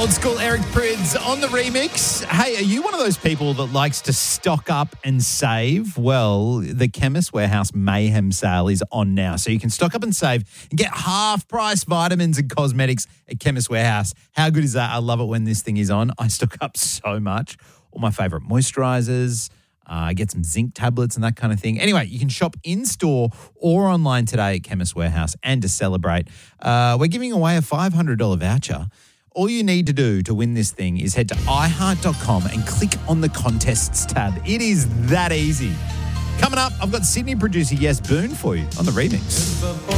Old school Eric Prydz on the remix. Hey, are you one of those people that likes to stock up and save? Well, the Chemist Warehouse Mayhem sale is on now. So you can stock up and save and get half-price vitamins and cosmetics at Chemist Warehouse. How good is that? I love it when this thing is on. I stock up so much. All my favourite moisturisers. I get some zinc tablets and that kind of thing. Anyway, you can shop in-store or online today at Chemist Warehouse. And to celebrate, we're giving away a $500 voucher. All you need to do to win this thing is head to iHeart.com and click on the contests tab. It is that easy. Coming up, I've got Sydney producer Yes Boone for you on the remix.